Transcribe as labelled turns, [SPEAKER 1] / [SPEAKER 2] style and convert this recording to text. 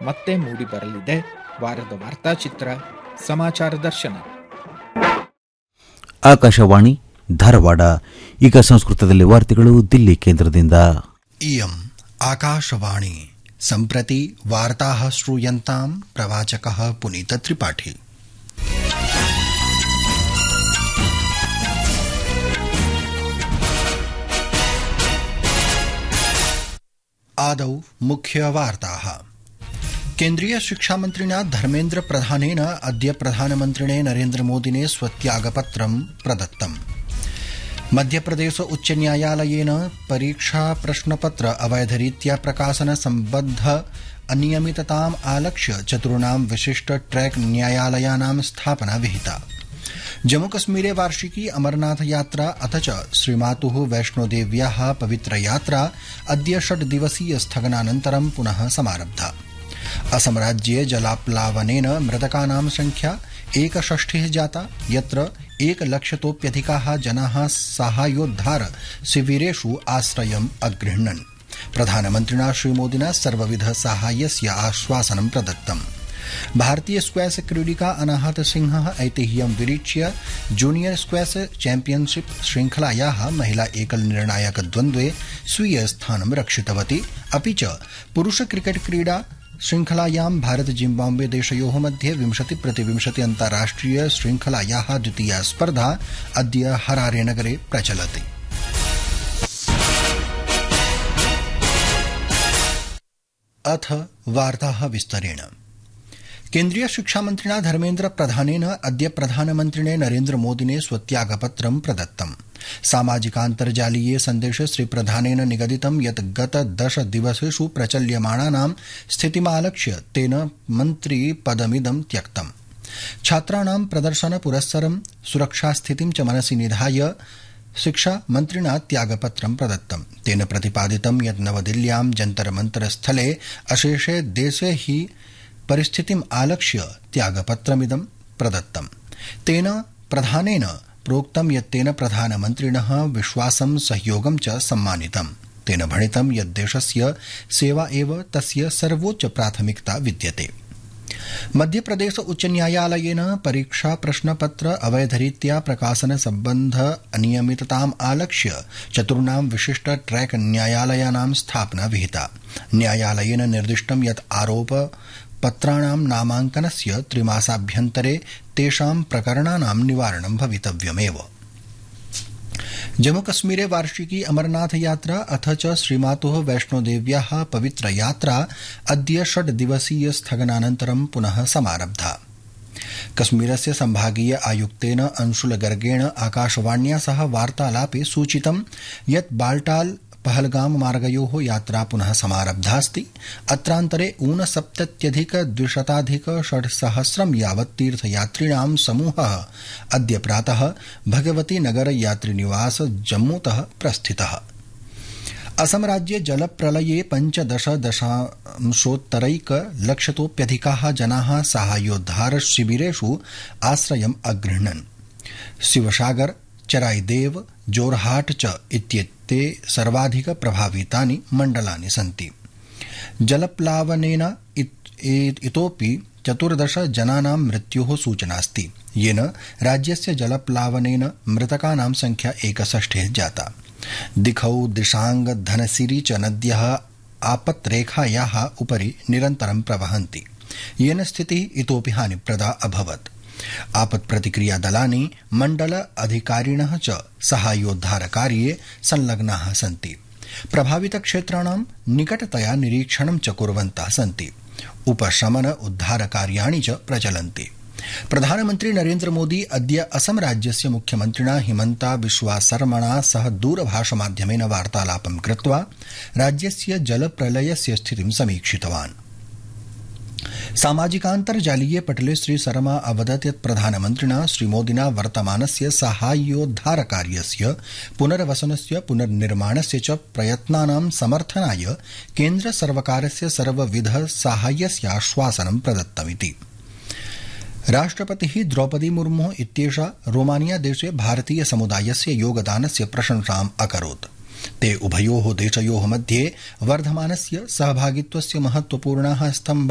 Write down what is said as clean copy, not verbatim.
[SPEAKER 1] ಮತ್ತೆ ಮೂಡಿಬರಲಿದೆ. ವಾರದ ವಾರ್ತಾಚಿತ್ರ ಸಮಾಚಾರ ದರ್ಶನ.
[SPEAKER 2] ಆಕಾಶವಾಣಿ ಧಾರವಾಡ. ಈಗ ಸಂಸ್ಕೃತದಲ್ಲಿ ವಾರ್ತೆಗಳು ದಿಲ್ಲಿ ಕೇಂದ್ರದಿಂದ.
[SPEAKER 3] इयम् आकाशवाणी सम्प्रति वार्ताः श्रूयन्तां प्रवाचकः पुनीतत्रिपाठी। आदौ मुख्यवार्ताः। केन्द्रीय शिक्षामन्त्रिणा धर्मेन्द्र प्रधानेन अद्य प्रधानमन्त्रिणे नरेन्द्रमोदिने स्वत्यागपत्रं प्रदत्तम्। मध्यप्रदेश उच्च न्यायालयेन परीक्षा प्रश्नपत्र अवैधरीत्या प्रकाशन सम्बद्ध अनियमितताम् आलक्ष्य चतुर्णां विशिष्ट ट्रैक न्यायालयानां स्थापना विहिता। जम्मूकश्मीरे वार्षिकी अमरनाथ यात्रा अथ च श्रीमातुः वैष्णोदेव्याः पवित्रयात्रा अद्य 6 दिवसीय स्थगनानन्तरं पुनः समारब्धा। असम राज्ये जलाप्लावनेन मृतकानां संख्या 61 जाता, यत्र 1,00,000तोऽप्यधिकाः जनाः साहाय्योद्धार शिविरेषु आश्रयम् अगृह्णन्। प्रधानमन्त्रिणा श्रीमोदिना सर्वविध साहाय्यस्य आश्वासनं प्रदत्तम्। भारतीय स्क्वैश क्रीडिका अनाहत सिंहः ऐतिह्यं विरिच्य जूनियर स्क्वैश चैम्पियनशिप श्रृंखलायाः महिला एकल निर्णायक द्वन्द्वे स्वीय स्थानं रक्षितवती। अपि च पुरुष क्रिकेट क्रीडा श्रृंखलायां भारत जिम्बाब्वे देशयोः मध्ये 20-20 अन्ताराष्ट्रिय श्रृंखलायाः द्वितीया स्पर्धा अद्य हरारे नगरे प्रचलति। अथ वार्ताः विस्तरेण। केन्द्रीय शिक्षामन्त्रिणा धर्मेन्द्र प्रधानेन अद्य प्रधानमन्त्रिणे नरेन्द्रमोदिने स्वत्यागपत्रं प्रदत्तम्। सामाजिकान्तर्जालीये सन्देशे श्रीप्रधानेन निगदितं यत् गत 10 दिवसेषु प्रचल्यमानानां स्थितिमालक्ष्य तेन मन्त्रिपदमिदं त्यक्तम्। छात्राणां प्रदर्शन पुरस्सरं सुरक्षास्थितिं च मनसि निधाय शिक्षा मन्त्रिणा त्यागपत्रं प्रदत्तम्। तेन प्रतिपादितं यत् नवदिल्ल्यां जन्तर मन्तर स्थले अशेषे देशे हि परिस्थितिम् आलक्ष्य त्यागपत्रमिदं प्रदत्तम्। तेन प्रधानेन प्रोक्तं यत् तेन प्रधानमन्त्रिणः विश्वासं सहयोगं च सम्मानितम्। तेन भणितं यत् देशस्य सेवा एव तस्य सर्वोच्च प्राथमिकता विद्यते। मध्यप्रदेश उच्च न्यायालयेन परीक्षा प्रश्नपत्र अवैधरीत्या प्रकाशन सम्बद्ध अनियमितताम् आलक्ष्य चतुर्णां विशिष्ट ट्रैक न्यायालयानां स्थापना विहिता। न्यायालयेन निर्दिष्टं यत् आरोप पत्राणां नामाङ्कनस्य 3 मासाभ्यन्तरे तेषां प्रकरणानां निवारणं भवितव्यमेव। जम्मूकश्मीरे वार्षिकी अमरनाथ यात्रा अथ च श्रीमातुः वैष्णोदेव्याः पवित्रयात्रा अद्य 6 दिवसीय स्थगनानन्तरं पुनः समारब्धा। कश्मीरस्य संभागीय आयुक्तेन अंशुल गर्गेण आकाशवाण्या सह वार्तालापे सूचितं यत् बाल्टाल पहलगाम मार्गयोः यात्रा पुनः समारब्धास्ति। अत्रान्तरे 69,200,600 यावत् तीर्थयात्रिणां समूहः अद्य प्रातः भगवती नगर यात्रिनिवास जम्मूतः प्रस्थितः। असम राज्ये जलप्रलये 15,000,000तोऽप्यधिकाः जनाः साहाय्योद्धार शिविरेषु आश्रयम् अगृह्णन्। शिवसागर, चराईदेव, जोरहाट च इत्येते सर्वाधिक प्रभावितानि मण्डलानि सन्ति। जलप्लावनेन इतोपि 14 जनानां मृत्योः सूचनास्ति, येन राज्यस्य जलप्लावनेन मृतकानां संख्या 61 जाता। दिखौ, दिशांग, धनसिरी च नद्यः आपत्रेखायाः उपरि निरन्तरं प्रवहन्ति, येन स्थितिः इतोपि हानिप्रदा अभवत्। आपत्प्रतिक्रिया दलानि, मण्डल अधिकारिणः च साहाय्योद्धारकार्ये संलग्नाः सन्ति। प्रभावित क्षेत्राणां निकटतया निरीक्षणं च कुर्वन्तः सन्ति। उपशमन उद्धार कार्याणि च प्रचलन्ति। प्रधानमन्त्री नरेन्द्र मोदी अद्य असम राज्यस्य मुख्यमन्त्रिणा हिमन्ता बिस्वा सर्मणा सह दूरभाषमाध्यमेन वार्तालापं कृत्वा राज्यस्य जलप्रलयस्य स्थितिं समीक्षितवान्। सामाजिकान्तर्जालीये पटले श्री शर्मा अवदत् यत् प्रधानमन्त्रिणा श्रीमोदिना वर्तमानस्य साहाय्योद्धारकार्यस्य पुनर्वसनस्य पुनर्निर्माणस्य च प्रयत्नानां समर्थनाय केन्द्रसर्वकारस्य सर्वविध साहाय्यस्य आश्वासनं प्रदत्तमिति। राष्ट्रपतिः द्रौपदी मुर्मु इत्येषा रोमानिया देशे भारतीय समुदायस्य योगदानस्य प्रशंसाम् अकरोत्। ते उभयोः देशयोः मध्ये वर्धमानस्य सहभागित्वस्य महत्वपूर्णाः स्तम्भाः